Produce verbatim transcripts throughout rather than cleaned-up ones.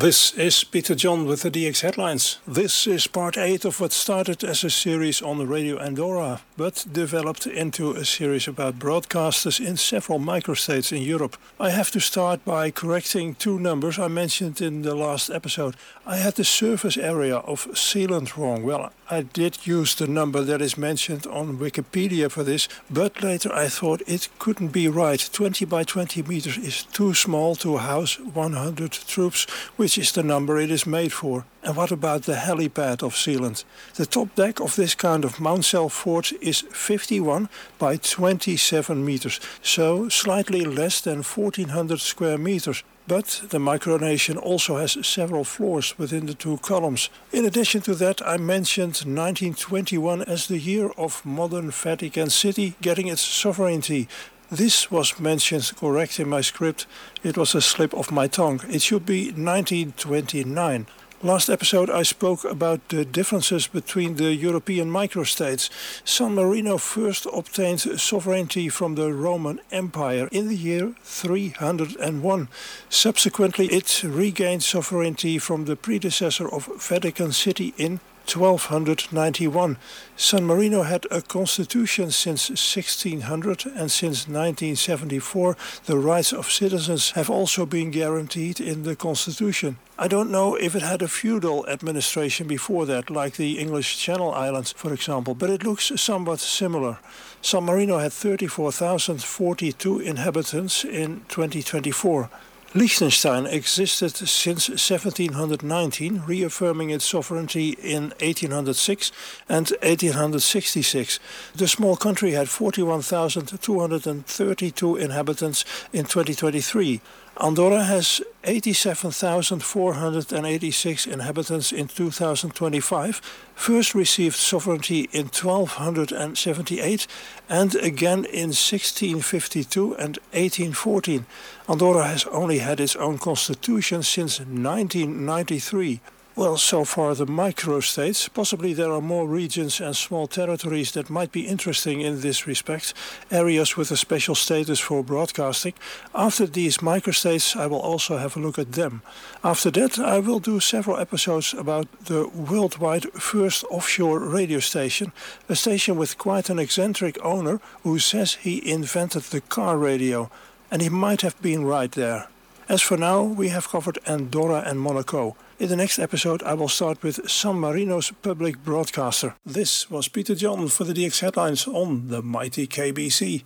This is Peter John with the D X Headlines. This is part eight of what started as a series on Radio Andorra, but developed into a series about broadcasters in several microstates in Europe. I have to start by correcting two numbers I mentioned in the last episode. I had the surface area of Zeeland wrong. Well, I did use the number that is mentioned on Wikipedia for this, but later I thought it couldn't be right. twenty by twenty meters is too small to house one hundred troops, which is the number it is made for. And what about the helipad of Zeeland? The top deck of this kind of Mountcell fort is fifty-one by twenty-seven meters, so slightly less than fourteen hundred square meters. But the micronation also has several floors within the two columns. In addition to that, I mentioned nineteen twenty-one as the year of modern Vatican City getting its sovereignty. This was mentioned correct in my script. It was a slip of my tongue. It should be nineteen twenty-nine. Last episode I spoke about the differences between the European microstates. San Marino first obtained sovereignty from the Roman Empire in the year three hundred one. Subsequently it regained sovereignty from the predecessor of Vatican City in twelve ninety-one. San Marino had a constitution since sixteen hundred, and since nineteen seventy-four the rights of citizens have also been guaranteed in the constitution. I don't know if it had a feudal administration before that, like the English Channel Islands, for example, but it looks somewhat similar. San Marino had thirty-four thousand forty-two inhabitants in twenty twenty-four. Liechtenstein existed since seventeen nineteen, reaffirming its sovereignty in eighteen oh six and eighteen sixty-six. The small country had forty-one thousand two hundred thirty-two inhabitants in twenty twenty-three. Andorra has eighty-seven thousand four hundred eighty-six inhabitants in two thousand twenty-five, first received sovereignty in twelve seventy-eight and again in sixteen fifty-two and eighteen fourteen. Andorra has only had its own constitution since nineteen ninety-three. Well, so far the microstates. Possibly there are more regions and small territories that might be interesting in this respect, areas with a special status for broadcasting. After these microstates I will also have a look at them. After that I will do several episodes about the worldwide first offshore radio station, a station with quite an eccentric owner who says he invented the car radio. And he might have been right there. As for now, we have covered Andorra and Monaco. In the next episode I will start with San Marino's public broadcaster. This was Peter John for the D X Headlines on the mighty K B C.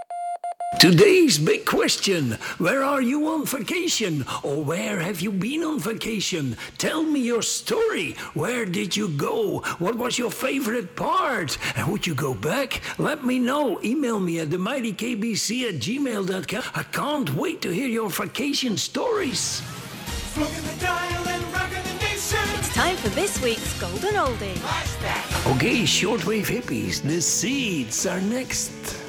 Today's big question: where are you on vacation? Or where have you been on vacation? Tell me your story. Where did you go? What was your favorite part? And would you go back? Let me know. Email me at the mighty K B C at gmail dot com. I can't wait to hear your vacation stories. Smoking the dial and rocking the nation. It's time for this week's Golden Oldie. Flashback. Okay, shortwave hippies, the seeds are next.